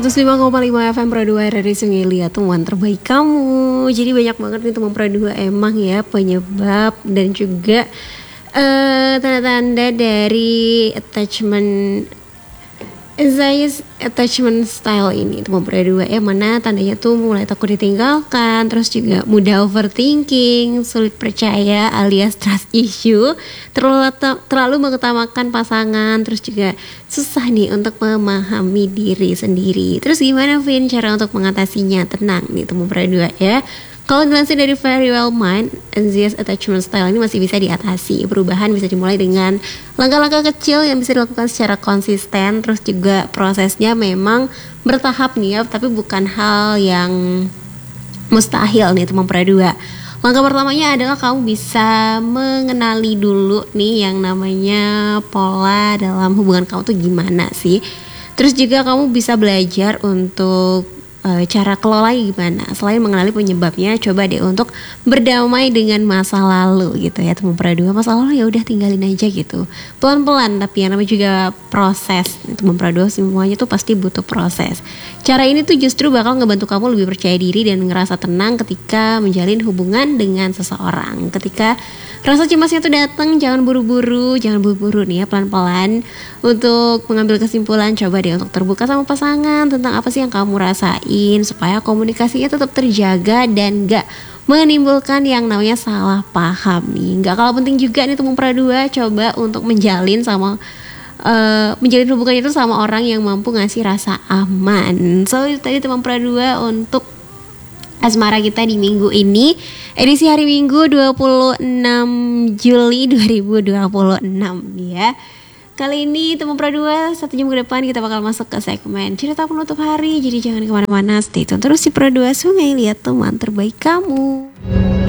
105,5 FM Pro 2 dari Sungai Liat, teman terbaik kamu. Jadi banyak banget nih teman Pro 2 emang ya penyebab dan juga tanda-tanda dari attachment anxiety attachment style ini teman Pro 2 ya, mana tandanya tuh mulai takut ditinggalkan, terus juga mudah overthinking, sulit percaya alias trust issue, terlalu mengutamakan pasangan, terus juga susah nih untuk memahami diri sendiri. Terus gimana Vin cara untuk mengatasinya? Tenang nih teman Pro 2 ya. Kalau dilansir dari Very Well Mind, anxious attachment style ini masih bisa diatasi. Perubahan bisa dimulai dengan langkah-langkah kecil yang bisa dilakukan secara konsisten. Terus juga prosesnya memang bertahap nih ya, tapi bukan hal yang mustahil nih teman Pro 2. Langkah pertamanya adalah kamu bisa mengenali dulu nih yang namanya pola dalam hubungan kamu tuh gimana sih. Terus juga kamu bisa belajar untuk cara kelola gimana. Selain mengenali penyebabnya, coba deh untuk berdamai dengan masa lalu gitu ya teman Pro 2. Masa lalu ya udah tinggalin aja gitu. Pelan-pelan, tapi yang namanya juga proses. Teman Pro 2 semuanya tuh pasti butuh proses. Cara ini tuh justru bakal ngebantu kamu lebih percaya diri dan ngerasa tenang ketika menjalin hubungan dengan seseorang. Ketika rasa cemasnya tuh datang, jangan buru-buru nih ya, pelan-pelan untuk mengambil kesimpulan. Coba deh untuk terbuka sama pasangan tentang apa sih yang kamu rasain, supaya komunikasinya tetap terjaga dan gak menimbulkan yang namanya salah paham nih. Gak kalah penting juga nih teman Pro 2, coba untuk menjalin hubungan itu sama orang yang mampu ngasih rasa aman. So itu tadi teman Pro 2 untuk asmara kita di minggu ini, edisi hari Minggu 26 Juli 2026 ya. Kali ini teman Pro 2, 1 jam ke depan kita bakal masuk ke segmen cerita penutup hari. Jadi jangan kemana-mana, stay tune terus di Pro 2 Sungai Liat, teman terbaik kamu.